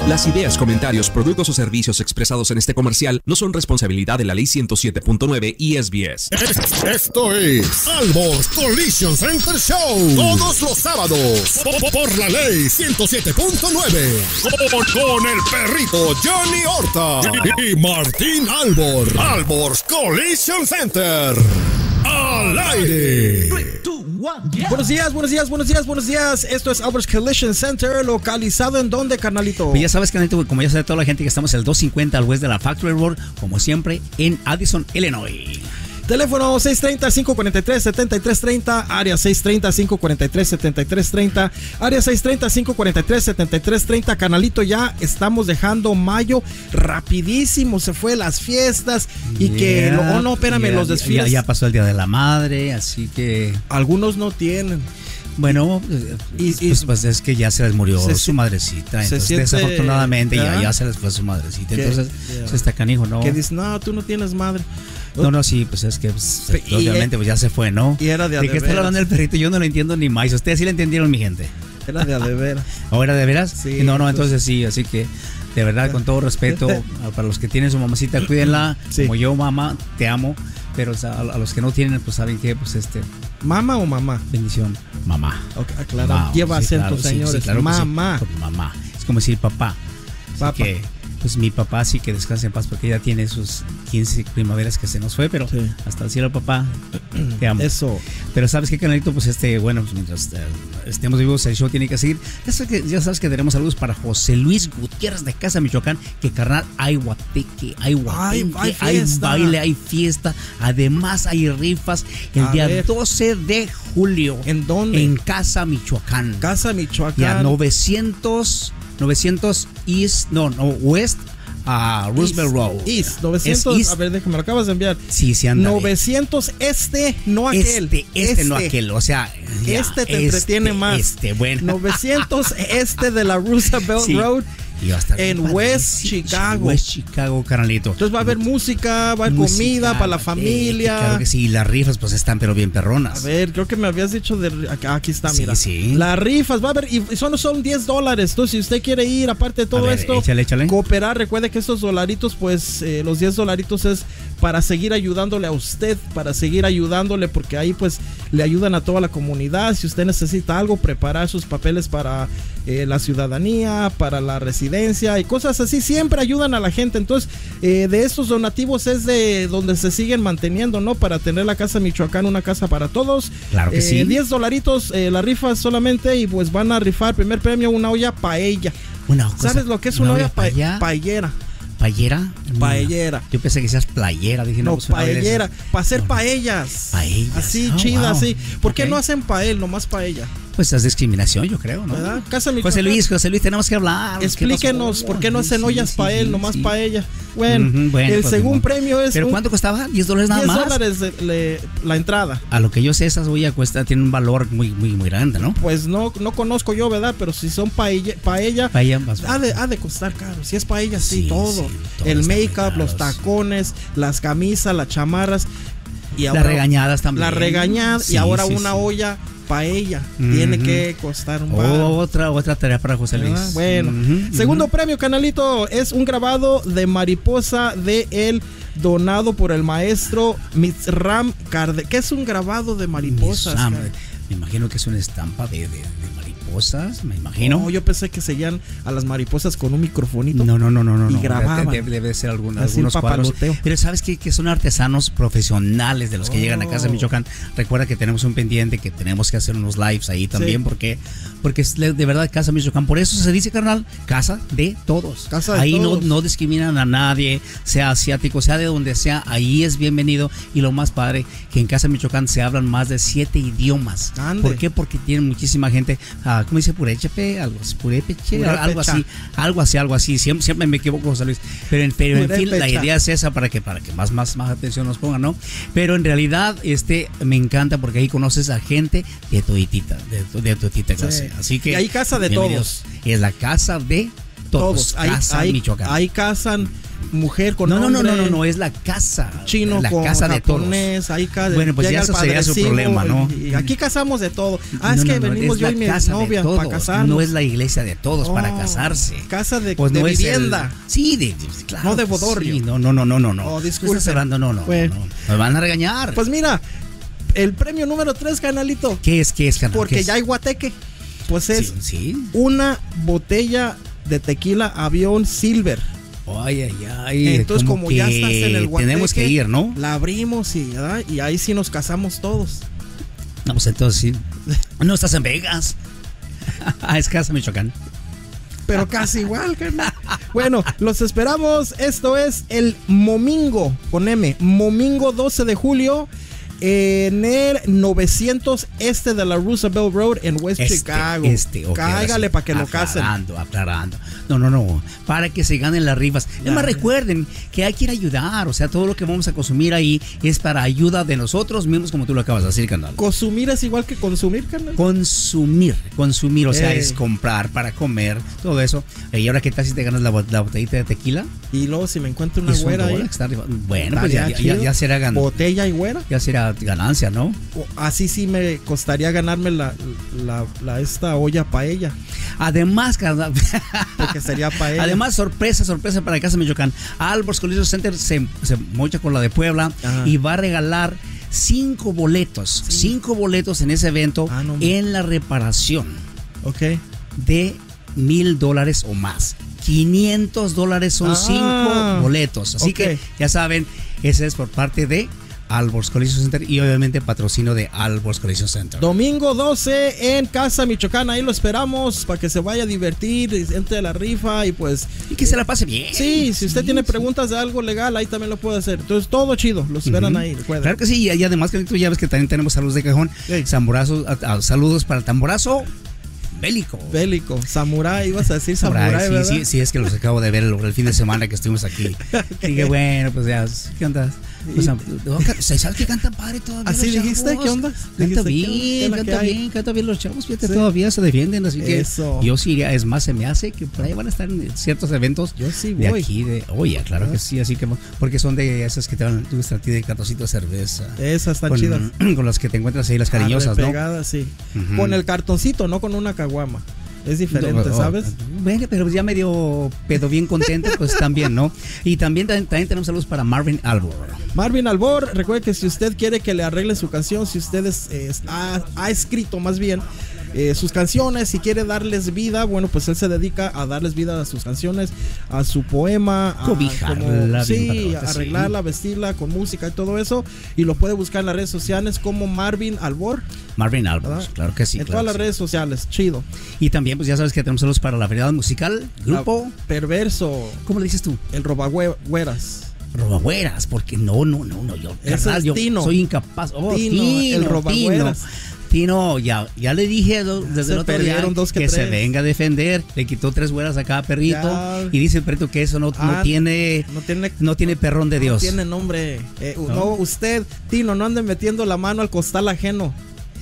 Las ideas, comentarios, productos o servicios expresados en este comercial no son responsabilidad de la Ley 107.9 y SBS. Esto es Alborz Collision Center Show. Todos los sábados. Por la Ley 107.9. Con el perrito Johnny Horta y Martín Alborz. Alborz Collision Center. Al aire. 3, 2, 1, yeah. Buenos días. Esto es Alborz Collision Center, localizado en donde, carnalito. Pues ya sabes, carnalito, como ya sabe toda la gente, que estamos en el 250 al west de la Factory Road, como siempre, en Addison, Illinois. Teléfono 630-543-7330, área 630-543-7330, área 630-543-7330. Canalito, ya estamos dejando mayo rapidísimo, se fue las fiestas y los desfiles. Ya pasó el Día de la Madre, así que... Algunos no tienen. Bueno, pues es que ya se les murió su madrecita. Entonces, desafortunadamente, ya se les fue su madrecita. Entonces, se está canijo, ¿no? Que dice, no, tú no tienes madre. No, sí, pues es que obviamente pues ya se fue, ¿no? Y era de qué está hablando el perrito? Yo no lo entiendo ni más. Ustedes sí lo entendieron, mi gente. Era de veras. ¿O era de veras? Sí. No, entonces sí, así que de verdad, con todo respeto, para los que tienen su mamacita, cuídenla. Sí. Como yo, mamá, te amo. Pero o sea, a los que no tienen, pues saben que, pues ¿Mama o mamá? Bendición. Mamá. Okay, claro. Lleva acento, señores. Sí, claro, mamá. Sí, mamá. Es como decir papá. Así que, pues mi papá sí que descanse en paz, porque ya tiene sus 15 primaveras que se nos fue, pero hasta el cielo, papá, te amo. Eso. Pero sabes qué, canalito, pues bueno, pues mientras estemos vivos, el show tiene que seguir. Ya sabes que tenemos saludos para José Luis Gutiérrez de Casa, Michoacán, que carnal, hay guateque, hay baile, hay fiesta, además hay rifas el día 12 de julio. ¿En dónde? En Casa, Michoacán. Casa, Michoacán. Ya 900 West a Roosevelt Road. East, 900, a ver, déjame, lo acabas de enviar. Sí, anda. 900 no aquel. No aquel, o sea, te entretiene más. Bueno. 900 de la Roosevelt Road. En West Chicago. West Chicago, carnalito. Entonces va a haber música, va a haber comida para la familia. Claro que sí, y las rifas pues están pero bien perronas. A ver, creo que me habías dicho aquí está, mira. Sí. Las rifas va a haber, y son $10. Entonces, si usted quiere ir, aparte de todo esto, échale. Cooperar, recuerde que estos dolaritos, pues los $10 es para seguir ayudándole a usted, porque ahí pues le ayudan a toda la comunidad. Si usted necesita algo, preparar sus papeles para la ciudadanía, para la residencia y cosas así, siempre ayudan a la gente. Entonces, de estos donativos es de donde se siguen manteniendo, ¿no? Para tener la Casa Michoacán, una casa para todos. Claro que sí. $10 la rifa solamente, y pues van a rifar, primer premio, una olla paella. ¿Sabes lo que es una olla paellera? ¿Paellera? Yo pensé que seas playera. Dije, no, pues paellera. Para hacer paellas. Así, chidas, así. ¿Por qué no hacen nomás paella? Pues es discriminación, yo creo, ¿no? ¿Verdad? José Luis, tenemos que hablar. Explíquenos por qué no hacen ollas para él, nomás paella. Bueno, el segundo premio es... ¿Pero cuánto costaba? $10 nada más. $10 la entrada. A lo que yo sé, esas ollas tienen un valor muy grande, ¿no? Pues no conozco yo, ¿verdad? Pero si son paella ha de costar caro. Si es paella, sí, todo el make-up, los tacones, las camisas, las chamarras. Y ahora, las regañadas también. Y ahora una olla paella tiene que costar un bar. Otra tarea para José Luis. Bueno, segundo premio, canalito, es un grabado de mariposa de él, donado por el maestro Mizram Carde. ¿Qué es un grabado de mariposas? Me imagino que es una estampa de mariposas, me imagino. No, yo pensé que seguían a las mariposas con un microfonito. No. Y grababan. Debe ser algunos cuadros. Pero sabes que son artesanos profesionales de los que llegan a Casa Michoacán. Recuerda que tenemos un pendiente, que tenemos que hacer unos lives ahí también, porque es de verdad Casa Michoacán. Por eso se dice, carnal, casa de todos. Ahí no discriminan a nadie, sea asiático, sea de donde sea, ahí es bienvenido. Y lo más padre, que en Casa Michoacán se hablan más de 7 idiomas. Ande. ¿Por qué? Porque tienen muchísima gente, ¿cómo dice? Puréchepe, algo así. Siempre me equivoco, José Luis. Pero en fin, la idea es esa, para que más atención nos pongan, ¿no? Pero en realidad me encanta, porque ahí conoces a gente de toditita clase. Así que, y hay casa de todos. Es la casa de todos. Casa Michoacán. Ahí casan mujer con hombre. No, es la casa. Chino la con casa japonés, de todos. Ahí bueno, pues ya eso sería su problema, ¿no? Y aquí casamos de todo. Es que venimos yo y mi novia para casarnos. No es la iglesia de todos para casarse. Casa de, pues de vivienda. Claro. No de bodorrio. Sí, no. Oh, disculpe. No. Me van a regañar. Pues mira, el premio número 3, canalito. ¿Qué es, canal? Porque ya hay guateque. Pues es una botella de tequila Avión Silver. Ay. Entonces, como ya estás en el guateque, tenemos que ir, ¿no? La abrimos y ahí sí nos casamos todos. No, pues entonces sí. No estás en Vegas. Es Casa Michoacán. Pero casi igual, carnal. Bueno, los esperamos. Esto es el Momingo, con M. Momingo 12 de julio. En el 900 este de la Roosevelt Road en West Chicago. Okay, cáigale para que lo casen. Aclarando. No. Para que se ganen las rifas. Además, recuerden que hay que ir a ayudar. O sea, todo lo que vamos a consumir ahí es para ayuda de nosotros mismos, como tú lo acabas de decir, carnal. ¿Consumir es igual que consumir, carnal? Consumir. O sea, es comprar para comer, todo eso. Y ahora, ¿qué tal si te ganas la botellita de tequila? Y luego, si me encuentro una güera ahí. Bueno, pues ya será ganar. ¿Botella y güera? Ya será ganancia, ¿no? Así sí me costaría ganarme esta olla paella. Además, porque sería paella. Además, sorpresa para Casa Michoacán. Alborz Collision Center se mocha con la de Puebla. Ajá. Y va a regalar 5 boletos. 5 boletos en ese evento en la reparación. Ok. De $1,000 o más. $500 son 5 boletos. Así que ya saben, ese es por parte de Alborz Collision Center y obviamente patrocinio de Alborz Collision Center. Domingo 12 en Casa Michoacán, ahí lo esperamos para que se vaya a divertir, entre la rifa y pues... Y que se la pase bien. Sí, si usted tiene preguntas de algo legal, ahí también lo puede hacer. Entonces todo chido, lo esperan ahí. Recuerden. Claro que sí, y además que tú ya ves que también tenemos saludos de cajón. Tamborazos, saludos para el tamborazo. Bélico, samurái, ibas a decir samurái, ¿verdad? Sí, es que los acabo de ver el fin de semana que estuvimos aquí. Dije, bueno, pues ya, ¿qué onda? Pues, ¿sabes que cantan padre todavía? ¿Así dijiste? ¿Qué onda? Canta bien los chavos, fíjate, todavía se defienden, así que yo sí iría, es más, se me hace que por ahí van a estar en ciertos eventos. Yo sí voy. De aquí, oye, claro que sí, así que, porque son de esas que te van, tú a ti de cartoncito de cerveza. Esas están chidas. Con las que te encuentras ahí, las cariñosas, ¿no? Pegadas, sí. Con el cartoncito, no con una caguama. Es diferente, ¿sabes? Bueno, pero ya medio pedo bien contento, pues también, ¿no? Y también tenemos saludos para Marvin Albor. Marvin Albor, recuerde que si usted quiere que le arregle su canción, si usted ha escrito más bien sus canciones, si quiere darles vida, bueno, pues él se dedica a darles vida a sus canciones, a su poema, cobijarla, arreglarla, vestirla con música y todo eso, y lo puede buscar en las redes sociales como Marvin Albor. Marvin Albor, claro que sí. En todas las redes sociales, chido. Y también, pues ya sabes que tenemos saludos para la variedad musical, grupo Perverso. ¿Cómo le dices tú? El Robagüeras. Robagüeras, porque no, yo, carnal, yo soy incapaz. Tino, el Robagüeras. Tino, ya le dije desde el otro día que se venga a defender. Le quitó 3 güeras a cada perrito. Y dice el perrito que eso no tiene perrón de Dios. No tiene nombre. No, usted, Tino, no ande metiendo la mano al costal ajeno.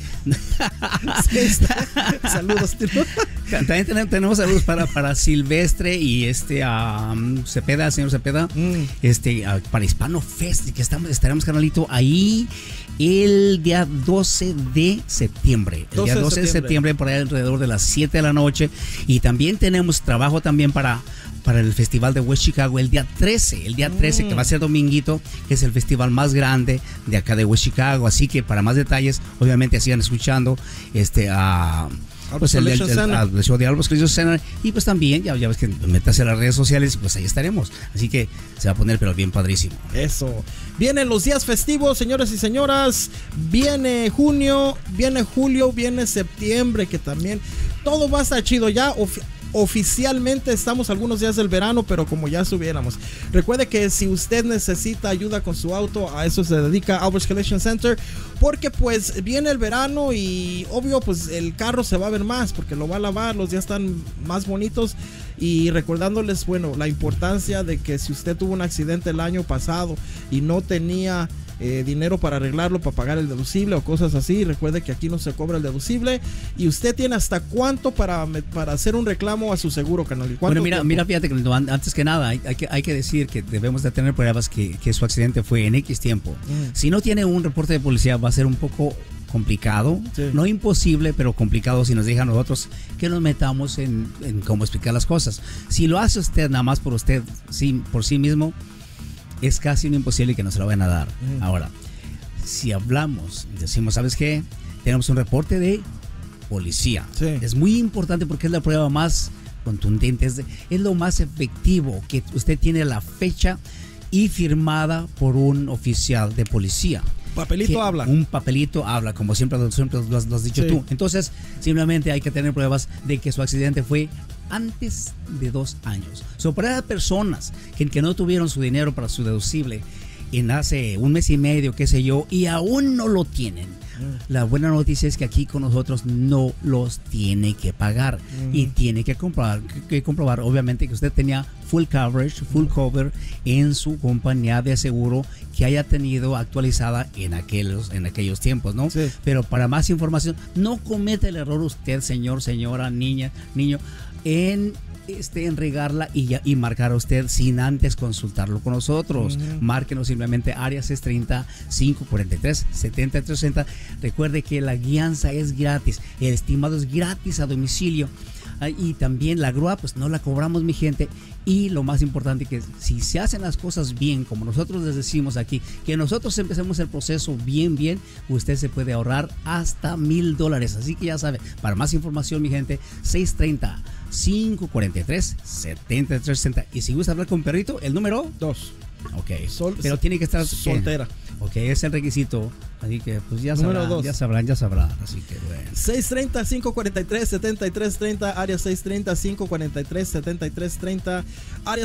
Saludos, Tino. También tenemos saludos para Silvestre y Cepeda, señor Cepeda, para Hispano Fest, que estaremos, canalito, ahí el día 12 de septiembre. El día 12 de septiembre, por ahí alrededor de las 7 de la noche. Y también tenemos trabajo también para el festival de West Chicago el día 13, que va a ser dominguito, que es el festival más grande de acá de West Chicago. Así que para más detalles, obviamente sigan escuchando pues el show de Alborz Collision Center. Y pues también ya ves que metas en las redes sociales, pues ahí estaremos. Así que se va a poner pero bien padrísimo. Eso. Vienen los días festivos, señores y señoras. Viene junio, viene julio, viene septiembre, que también todo va a estar chido ya. Oficialmente estamos algunos días del verano, pero como ya subiéramos. Recuerde que si usted necesita ayuda con su auto, a eso se dedica Alborz Collision Center, porque pues viene el verano y obvio pues el carro se va a ver más porque lo va a lavar, los días están más bonitos Y recordándoles, bueno, la importancia de que si usted tuvo un accidente el año pasado y no tenía dinero para arreglarlo, para pagar el deducible o cosas así, recuerde que aquí no se cobra el deducible y usted tiene hasta cuánto para hacer un reclamo a su seguro, carnal. Bueno, mira, fíjate que antes que nada hay que decir que debemos de tener pruebas que su accidente fue en X tiempo. Si no tiene un reporte de policía va a ser un poco complicado, sí. No imposible, pero complicado si nos deja a nosotros que nos metamos en cómo explicar las cosas. Si lo hace usted nada más por usted, por sí mismo, es casi un imposible que nos lo vayan a dar. Ahora, si hablamos, decimos, ¿sabes qué? Tenemos un reporte de policía. Sí. Es muy importante porque es la prueba más contundente, es lo más efectivo, que usted tiene la fecha y firmada por un oficial de policía. Papelito habla. Un papelito habla, como siempre lo has dicho tú. Entonces, simplemente hay que tener pruebas de que su accidente fue antes de 2 años. Para personas que no tuvieron su dinero para su deducible en hace 1 mes y medio, qué sé yo, y aún no lo tienen, la buena noticia es que aquí con nosotros no los tiene que pagar y tiene que comprobar obviamente que usted tenía full coverage, full cover en su compañía de seguro que haya tenido actualizada en aquellos tiempos, ¿no? Sí. Pero para más información, no cometa el error usted, señor, señora, niña, niño, en regarla y marcar a usted sin antes consultarlo con nosotros. Márquenos simplemente área 630-543-7330. Recuerde que la guianza es gratis, el estimado es gratis a domicilio. Y también la grúa pues no la cobramos, mi gente. Y lo más importante que si se hacen las cosas bien, como nosotros les decimos aquí, que nosotros empecemos el proceso bien, usted se puede ahorrar hasta $1,000. Así que ya sabe, para más información, mi gente, 630-543-7360. Y si gusta hablar con Perrito, el número 2. Ok, pero tiene que estar soltera. Ok, es el requisito. Así que pues ya sabrán. Así que bueno. 630-543-7330, área 630-543-7330, área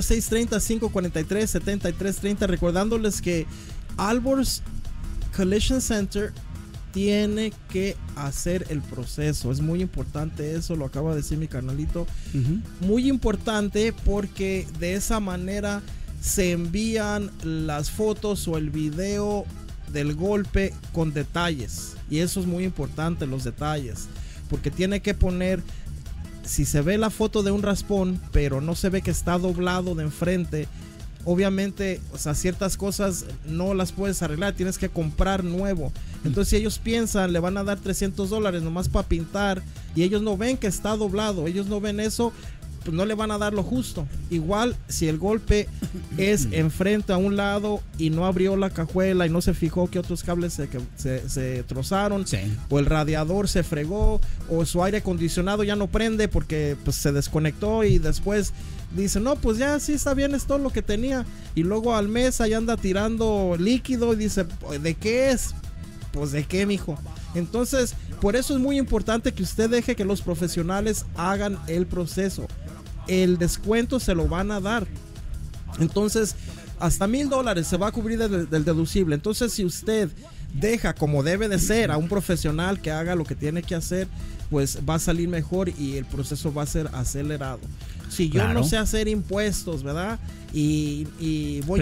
630-543-7330. Recordándoles que Alborz Collision Center tiene que hacer el proceso. Es muy importante eso, lo acaba de decir mi carnalito. Muy importante porque de esa manera se envían las fotos o el video del golpe con detalles, y eso es muy importante, los detalles, porque tiene que poner, si se ve la foto de un raspón pero no se ve que está doblado de enfrente, obviamente, o sea, ciertas cosas no las puedes arreglar, tienes que comprar nuevo. Entonces si ellos piensan, le van a dar $300 nomás para pintar, y ellos no ven que está doblado, ellos no ven eso, pues no le van a dar lo justo. Igual si el golpe es enfrente a un lado y no abrió la cajuela y no se fijó que otros cables se trozaron, sí, o el radiador se fregó, o su aire acondicionado ya no prende porque pues se desconectó, y después dice, no, pues ya sí está bien, es todo lo que tenía, y luego al mes ahí anda tirando líquido y dice, ¿de qué es? Pues de qué, mijo. Entonces, por eso es muy importante que usted deje que los profesionales hagan el proceso. El descuento se lo van a dar. Entonces, hasta $1,000 se va a cubrir del deducible. Entonces, si usted deja como debe de ser a un profesional que haga lo que tiene que hacer, pues va a salir mejor y el proceso va a ser acelerado. Si yo no sé hacer impuestos, ¿verdad? Y voy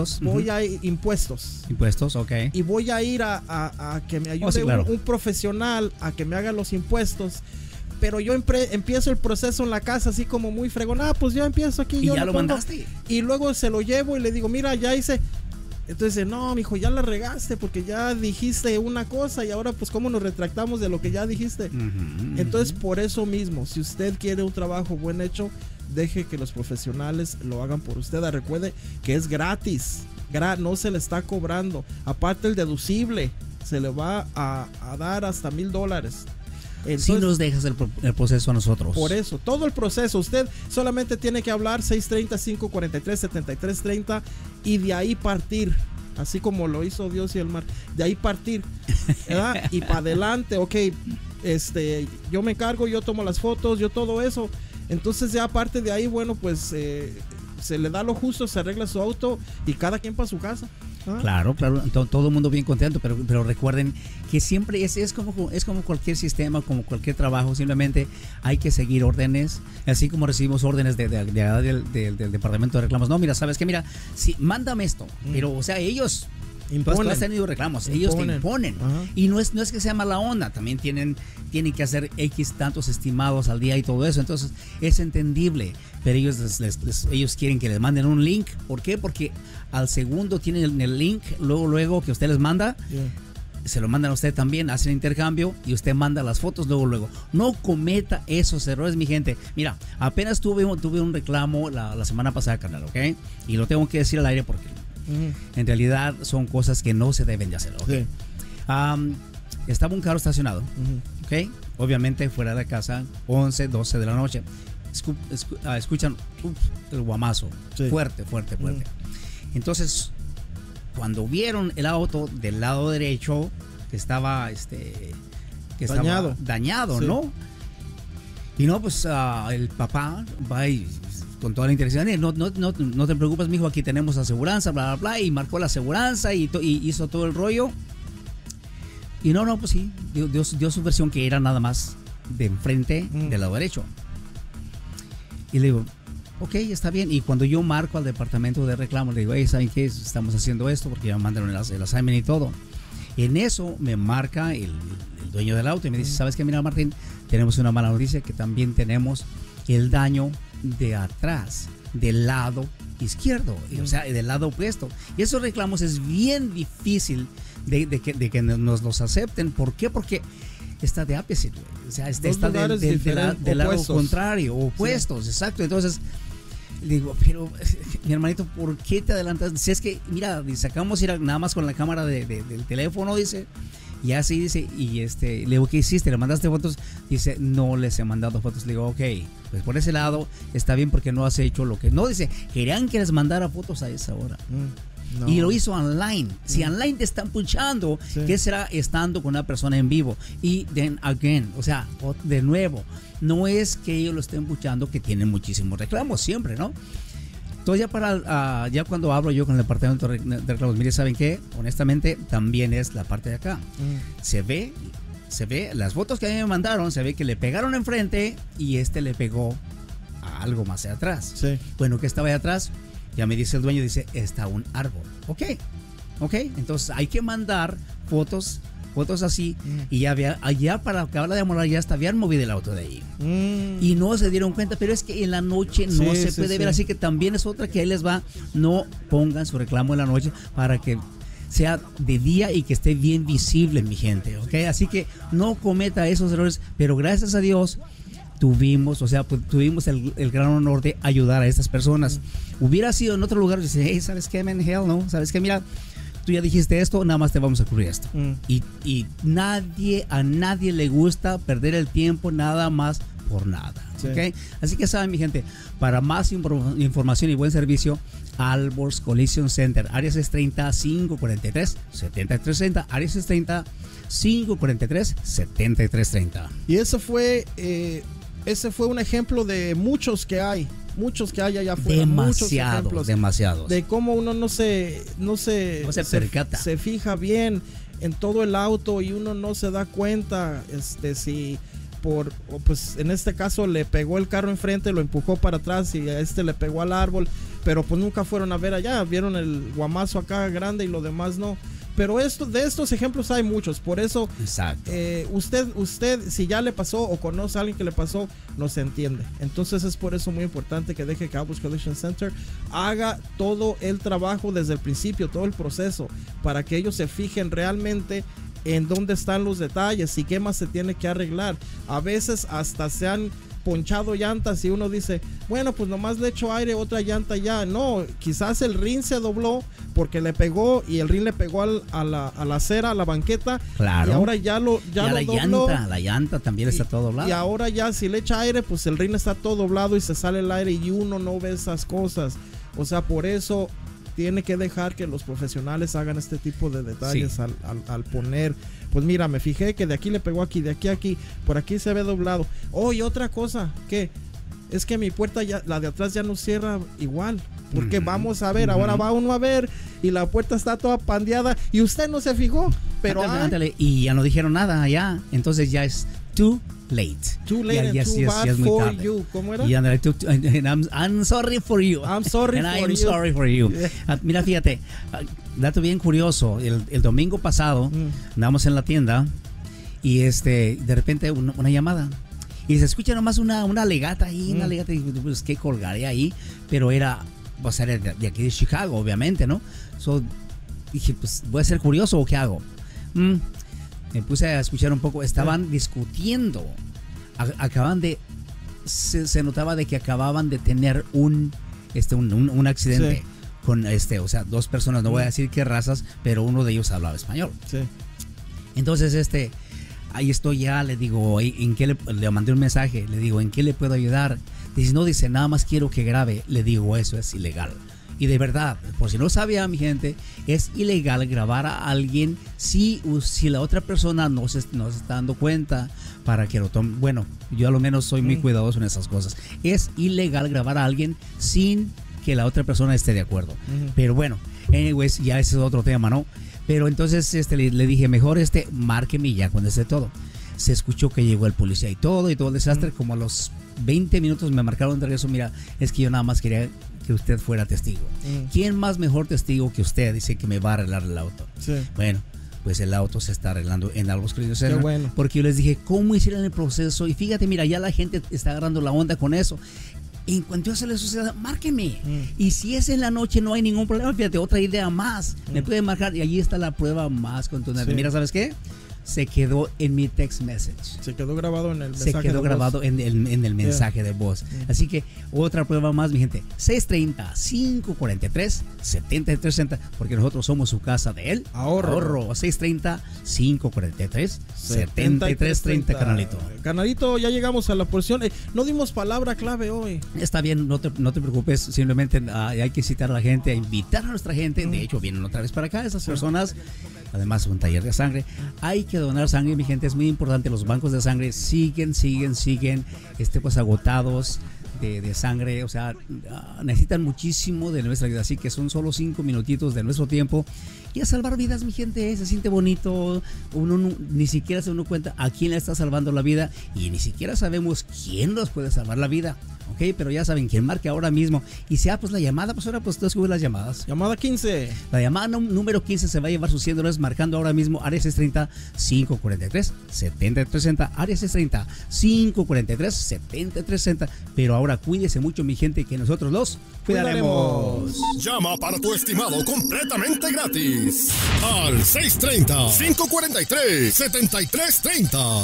a impuestos. Impuestos, ok. Y voy a ir a que me ayude un profesional a que me haga los impuestos. Pero yo empiezo el proceso en la casa así como muy fregón. Pues yo empiezo aquí. Y ya lo mandaste. Y luego se lo llevo y le digo, mira, ya hice. Entonces, no, mijo, ya la regaste porque ya dijiste una cosa y ahora pues cómo nos retractamos de lo que ya dijiste. Entonces, por eso mismo, si usted quiere un trabajo buen hecho, deje que los profesionales lo hagan por usted. Recuerde que es gratis, no se le está cobrando. Aparte el deducible, se le va a dar hasta $1,000. Si nos dejas el proceso a nosotros. Por eso, todo el proceso, usted solamente tiene que hablar 630-543-7330 y de ahí partir, así como lo hizo Dios y el mar, de ahí partir, ¿verdad? Y para adelante, ok, yo me encargo, yo tomo las fotos, yo todo eso. Entonces ya aparte de ahí, bueno, pues se le da lo justo, se arregla su auto y cada quien para su casa. Claro, todo el mundo bien contento, pero recuerden que siempre es como cualquier sistema, como cualquier trabajo, simplemente hay que seguir órdenes, así como recibimos órdenes del departamento de reclamos. No, mira, sabes que mira, sí, mándame esto, pero o sea, ellos imponen. Tú has tenido reclamos, ellos te imponen. Y no es que sea mala onda, también tienen que hacer X tantos estimados al día y todo eso, entonces es entendible, pero ellos quieren que les manden un link. ¿Por qué? Porque al segundo tienen el link, luego que usted les manda, se lo mandan a usted también, hacen intercambio y usted manda las fotos luego. No cometa esos errores, mi gente. Mira, apenas tuve un reclamo la semana pasada, canal, ¿ok? Y lo tengo que decir al aire porque en realidad son cosas que no se deben de hacer, ¿ok? Estaba un carro estacionado, ¿ok? Obviamente fuera de casa, 11, 12 de la noche. Escuchan el guamazo, fuerte. Entonces, cuando vieron el auto del lado derecho que estaba dañado, ¿no? Y no, pues el papá va y con toda la intención, no te preocupes, mijo, aquí tenemos aseguranza, bla, bla, bla, y marcó la aseguranza y hizo todo el rollo. Y no, pues sí, dio su versión que era nada más de enfrente del lado derecho. Y le digo, ok, está bien. Y cuando yo marco al departamento de reclamo, le digo, hey, ¿saben qué? Estamos haciendo esto porque ya me mandaron el assignment y todo. En eso me marca el dueño del auto y me dice, ¿sabes qué? Mira, Martín, tenemos una mala noticia, que también tenemos el daño de atrás, del lado izquierdo, o sea, del lado opuesto. Y esos reclamos es bien difícil de que nos los acepten. ¿Por qué? Porque está de opposite, o sea, está del lado contrario, opuestos, exacto. Entonces le digo, pero mi hermanito, ¿por qué te adelantas? Si es que, mira, sacamos nada más con la cámara del teléfono, dice, y así dice, y le digo, ¿qué hiciste? ¿Le mandaste fotos? Dice, no les he mandado fotos. Le digo, ok, pues por ese lado está bien porque no has hecho lo que... No, dice, querían que les mandara fotos a esa hora. No. Y lo hizo online. Si online te están punchando, ¿qué será estando con una persona en vivo? Y then again, o sea, de nuevo, no es que ellos lo estén punchando, que tienen muchísimos reclamos siempre, ¿no? Entonces ya cuando hablo yo con el departamento de reclamos, mire, ¿saben qué? Honestamente, también es la parte de acá. Se ve, las fotos que a mí me mandaron, se ve que le pegaron enfrente y le pegó a algo más de atrás. Sí. Bueno, ¿qué estaba ahí atrás? Ya me dice el dueño, dice, está un árbol. Ok, entonces hay que mandar fotos así, y ya para acabar de demorar ya habían movido el auto de ahí. Y no se dieron cuenta, pero es que en la noche no se puede ver, así que también es otra que ahí les va. No pongan su reclamo en la noche para que sea de día y que esté bien visible, mi gente, ¿ok? Así que no cometa esos errores, pero gracias a Dios tuvimos el gran honor de ayudar a estas personas. Hubiera sido en otro lugar, dice, hey, ¿sabes qué, man? Hell no, ¿sabes qué? Mira, tú ya dijiste esto, nada más te vamos a cubrir esto. Y a nadie le gusta perder el tiempo nada más por nada. ¿Okay? Así que saben, mi gente, para más información y buen servicio, Alborz Collision Center, área 630-543-7330, área 630-543-7330. Y ese fue un ejemplo de muchos que hay allá afuera. Demasiados. De cómo uno no se percata. Se fija bien en todo el auto y uno no se da cuenta si pues en este caso le pegó el carro enfrente, lo empujó para atrás y a le pegó al árbol, pero pues nunca fueron a ver allá, vieron el guamazo acá grande y lo demás no. Pero de estos ejemplos hay muchos, por eso usted si ya le pasó o conoce a alguien que le pasó, nos entiende. Entonces es por eso muy importante que deje que Alborz Collision Center haga todo el trabajo desde el principio, todo el proceso, para que ellos se fijen realmente en dónde están los detalles y qué más se tiene que arreglar. A veces hasta se han ponchado llantas y uno dice, bueno, pues nomás le echo aire, otra llanta ya. No, quizás el rin se dobló porque le pegó y el rin le pegó a la acera, a la banqueta. Claro. Y ahora ya lo dobló. La llanta también está todo doblado. Y ahora ya si le echa aire, pues el rin está todo doblado y se sale el aire y uno no ve esas cosas. O sea, por eso tiene que dejar que los profesionales hagan este tipo de detalles al poner. Pues mira, me fijé que de aquí le pegó aquí, de aquí a aquí, por aquí se ve doblado. Oh, y otra cosa, ¿qué? Es que mi puerta ya, la de atrás ya no cierra igual. Porque vamos a ver, ahora va uno a ver y la puerta está toda pandeada y usted no se fijó. Pero ándale, y ya no dijeron nada allá. Entonces ya es too late. Too late and too bad for you. ¿Cómo era? Y ándale, I'm sorry for you. I'm sorry and for I'm you. sorry for you. Mira, fíjate, dato bien curioso. El domingo pasado andamos en la tienda y de repente una llamada. Y se escucha nomás una legata ahí, una legata, y pues que colgaré ahí, pero era de aquí de Chicago, obviamente, ¿no? Dije, pues voy a ser curioso, ¿o qué hago? Me puse a escuchar un poco, estaban discutiendo, se notaba de que acababan de tener un accidente con o sea, dos personas, no voy a decir qué razas, pero uno de ellos hablaba español. Sí. Entonces, ahí estoy ya, le digo, ¿en qué le mandé un mensaje? Le digo, ¿en qué le puedo ayudar? Dice, nada más quiero que grabe. Le digo, eso es ilegal. Y de verdad, por si no sabía mi gente, es ilegal grabar a alguien si la otra persona no se está dando cuenta para que lo tome. Bueno, yo a lo menos soy muy cuidadoso en esas cosas. Es ilegal grabar a alguien sin que la otra persona esté de acuerdo. Pero bueno, anyways, ya ese es otro tema, ¿no? Pero entonces le dije, mejor márqueme ya cuando esté todo. Se escuchó que llegó el policía y todo el desastre. Como a los 20 minutos me marcaron de regreso. Mira, es que yo nada más quería que usted fuera testigo. ¿Quién más mejor testigo que usted? Dice que me va a arreglar el auto. Sí. Bueno, pues el auto se está arreglando en Albors Collision Center. Bueno. Porque yo les dije, ¿cómo hicieron el proceso? Y fíjate, mira, ya la gente está agarrando la onda con eso. En cuanto se le suceda, márqueme. Y si es en la noche, no hay ningún problema. Fíjate, otra idea más. Me pueden marcar y allí está la prueba más contundente. Mira, ¿sabes qué? Se quedó en mi text message. Se quedó grabado en el mensaje. Se quedó grabado en el mensaje de voz. Así que otra prueba más, mi gente. 630-543-7330. Porque nosotros somos su casa de él. Ahorro. 630-543-7330, carnalito. Carnalito, ya llegamos a la porción. No dimos palabra clave hoy. Está bien, no te preocupes. Simplemente hay que citar a la gente, a invitar a nuestra gente. De hecho, vienen otra vez para acá esas personas. Además, un taller de sangre. Hay que donar sangre, mi gente, es muy importante. Los bancos de sangre siguen pues agotados de sangre, o sea, necesitan muchísimo de nuestra vida, así que son solo 5 minutitos de nuestro tiempo y a salvar vidas, mi gente. Se siente bonito. Uno ni siquiera se da cuenta a quién le está salvando la vida y ni siquiera sabemos quién nos puede salvar la vida. Ok, pero ya saben, quien marque ahora mismo y sea pues la llamada, pues ahora pues tú escoges las llamadas. Llamada 15. La llamada número 15 se va a llevar sus $100 marcando ahora mismo área 630-543-7360, área 630-543-7360. Pero ahora cuídese mucho, mi gente, que nosotros los cuidaremos. Llama para tu estimado completamente gratis al 630-543-7330.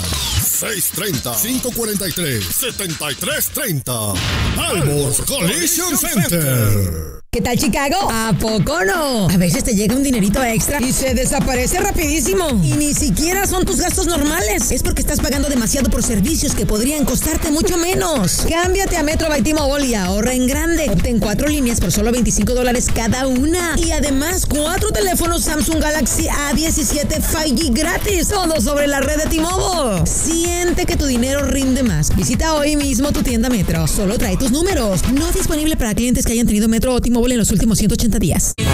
630-543-7330. Albors Collision Center. ¿Qué tal, Chicago? ¿A poco no? A veces te llega un dinerito extra y se desaparece rapidísimo. Y ni siquiera son tus gastos normales. Es porque estás pagando demasiado por servicios que podrían costarte mucho menos. Cámbiate a Metro by T-Mobile y ahorra en grande. Obtén 4 líneas por solo $25 cada una. Y además, 4 teléfonos Samsung Galaxy A17 5G gratis. Todo sobre la red de T-Mobile. Siente que tu dinero rinde más. Visita hoy mismo tu tienda Metro. Solo trae tus números. No disponible para clientes que hayan tenido Metro o T-Mobile en los últimos 180 días.